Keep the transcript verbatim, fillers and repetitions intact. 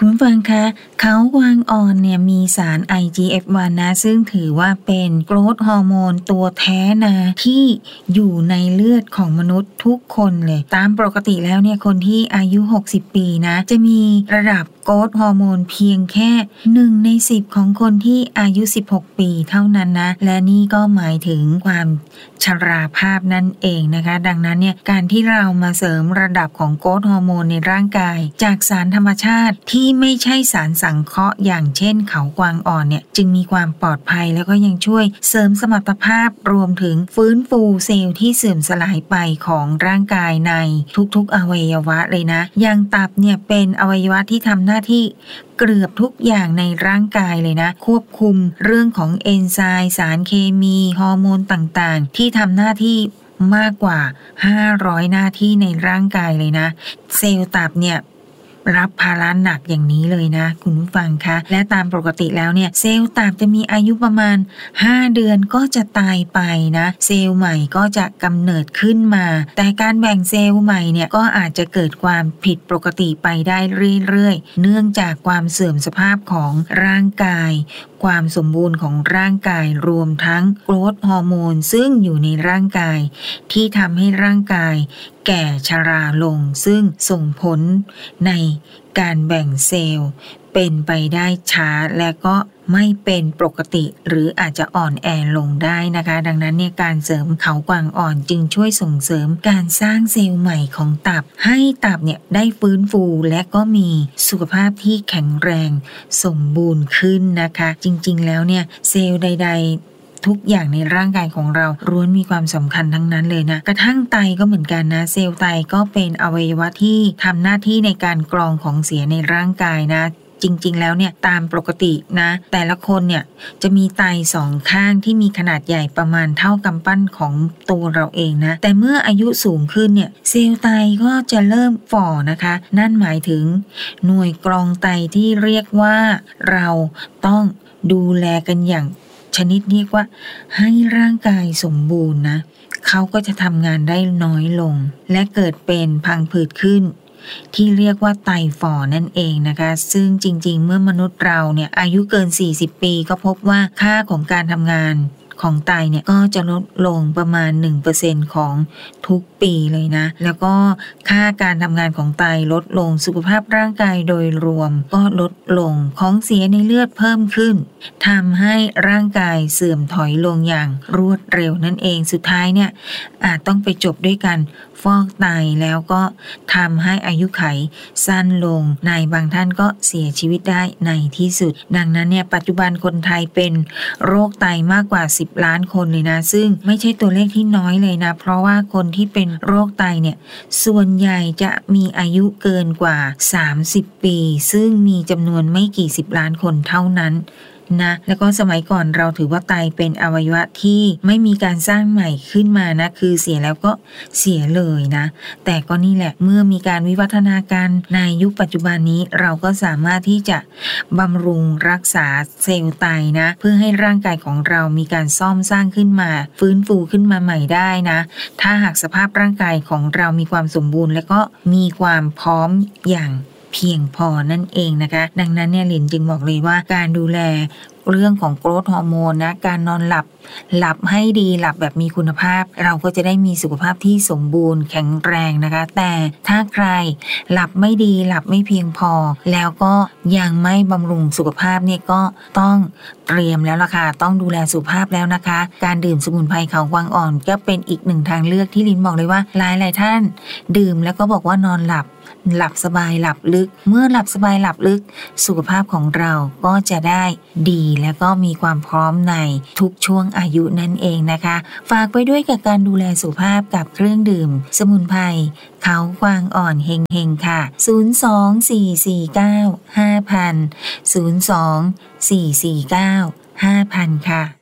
คุณผู้ฟังคะเขากวางอ่อนเนี่ยมีสาร ไอ จี เอฟ วัน นะซึ่งถือว่าเป็นโกรทฮอร์โมนตัวแท้นะที่อยู่ในเลือดของมนุษย์ทุกคนเลยตามปกติแล้วเนี่ยคนที่อายุหกสิบปีนะจะมีระดับโกรทฮอร์โมนเพียงแค่หนึ่งในสิบของคนที่อายุสิบหกปีเท่านั้นนะและนี่ก็หมายถึงความชราภาพนั่นเองนะคะดังนั้นเนี่ยการที่เรามาเสริมระดับของโกรทฮอร์โมนในร่างกายจากสารธรรมชาติที่ไม่ใช่สารสังเคราะห์อย่างเช่นเขากวางอ่อนเนี่ยจึงมีความปลอดภัยแล้วก็ยังช่วยเสริมสมรรถภาพรวมถึงฟื้นฟูเซลล์ที่เสื่อมสลายไปของร่างกายในทุกๆอวัยวะเลยนะอย่างตับเนี่ยเป็นอวัยวะที่ทำหน้าที่เกือบทุกอย่างในร่างกายเลยนะควบคุมเรื่องของเอนไซม์สารเคมีฮอร์โมนต่างๆที่ทำหน้าที่มากกว่าห้าร้อยหน้าที่ในร่างกายเลยนะเซลล์ตับเนี่ยรับภาระหนักอย่างนี้เลยนะคุณผู้ฟังคะและตามปกติแล้วเนี่ยเซลล์ตับจะมีอายุประมาณห้าเดือนก็จะตายไปนะเซลล์ใหม่ก็จะกำเนิดขึ้นมาแต่การแบ่งเซลล์ใหม่เนี่ยก็อาจจะเกิดความผิดปกติไปได้เรื่อยๆเนื่องจากความเสื่อมสภาพของร่างกายความสมบูรณ์ของร่างกายรวมทั้งโกรทฮอร์โมนซึ่งอยู่ในร่างกายที่ทำให้ร่างกายแก่ชราลงซึ่งส่งผลในการแบ่งเซลล์เป็นไปได้ช้าและก็ไม่เป็นปกติหรืออาจจะอ่อนแอลงได้นะคะดังนั้นเนี่ยการเสริมเขากวางอ่อนจึงช่วยส่งเสริมการสร้างเซลล์ใหม่ของตับให้ตับเนี่ยได้ฟื้นฟูและก็มีสุขภาพที่แข็งแรงสมบูรณ์ขึ้นนะคะจริงๆแล้วเนี่ยเซลล์ใดๆทุกอย่างในร่างกายของเราล้วนมีความสำคัญทั้งนั้นเลยนะกระทั่งไตก็เหมือนกันนะเซลล์ไตก็เป็นอวัยวะที่ทำหน้าที่ในการกรองของเสียในร่างกายนะจริงๆแล้วเนี่ยตามปกตินะแต่ละคนเนี่ยจะมีไตสองข้างที่มีขนาดใหญ่ประมาณเท่ากำปั้นของตัวเราเองนะแต่เมื่ออายุสูงขึ้นเนี่ยเซลล์ไตก็จะเริ่มฝ่อนะคะนั่นหมายถึงหน่วยกรองไตที่เรียกว่าเราต้องดูแลกันอย่างชนิดเรียกว่าให้ร่างกายสมบูรณ์นะเขาก็จะทำงานได้น้อยลงและเกิดเป็นพังผืดขึ้นที่เรียกว่าไตฝ่อนั่นเองนะคะซึ่งจริงๆเมื่อมนุษย์เราเนี่ยอายุเกินสี่สิบปีก็พบว่าค่าของการทำงานของไตเนี่ยก็จะลดลงประมาณ หนึ่งเปอร์เซ็นต์ ของทุกปีเลยนะแล้วก็ค่าการทำงานของไตลดลงสุขภาพร่างกายโดยรวมก็ลดลงของเสียในเลือดเพิ่มขึ้นทำให้ร่างกายเสื่อมถอยลงอย่างรวดเร็วนั่นเองสุดท้ายเนี่ยอาจต้องไปจบด้วยกันฟอกไตแล้วก็ทำให้อายุไขสั้นลงในบางท่านก็เสียชีวิตได้ในที่สุดดังนั้นเนี่ยปัจจุบันคนไทยเป็นโรคไตมากกว่าสิบล้านคนเลยนะซึ่งไม่ใช่ตัวเลขที่น้อยเลยนะเพราะว่าคนที่เป็นโรคไตเนี่ยส่วนใหญ่จะมีอายุเกินกว่าสามสิบปีซึ่งมีจำนวนไม่กี่สิบล้านคนเท่านั้นนะแล้วก็สมัยก่อนเราถือว่าไตเป็นอวัยวะที่ไม่มีการสร้างใหม่ขึ้นมานะคือเสียแล้วก็เสียเลยนะแต่ก็นี่แหละเมื่อมีการวิวัฒนาการในยุคปัจจุบันนี้เราก็สามารถที่จะบำรุงรักษาเซลล์ไตนะเพื่อให้ร่างกายของเรามีการซ่อมสร้างขึ้นมาฟื้นฟูขึ้นมาใหม่ได้นะถ้าหากสภาพร่างกายของเรามีความสมบูรณ์และก็มีความพร้อมอย่างเพียงพอนั่นเองนะคะดังนั้นเนี่ยหลินจึงบอกเลยว่าการดูแลเรื่องของโกรทฮอร์โมนนะการนอนหลับหลับให้ดีหลับแบบมีคุณภาพเราก็จะได้มีสุขภาพที่สมบูรณ์แข็งแรงนะคะแต่ถ้าใครหลับไม่ดีหลับไม่เพียงพอแล้วก็ยังไม่บำรุงสุขภาพเนี่ยก็ต้องเตรียมแล้วล่ะค่ะต้องดูแลสุขภาพแล้วนะคะการดื่มสมุนไพรเขากวางอ่อนก็เป็นอีกหนึ่งทางเลือกที่ลินบอกเลยว่าหลายหลายท่านดื่มแล้วก็บอกว่านอนหลับหลับสบายหลับลึกเมื่อหลับสบายหลับลึกสุขภาพของเราก็จะได้ดีและก็มีความพร้อมในทุกช่วงอายุนั่นเองนะคะฝากไปด้วยกับการดูแลสุขภาพกับเครื่องดื่มสมุนไพรเขากวางอ่อนเฮงเฮงค่ะศูนย์ สอง สี่ สี่ เก้า ห้า ศูนย์ ศูนย์ ศูนย์ สอง สี่ สี่ เก้า ห้า ค่ะ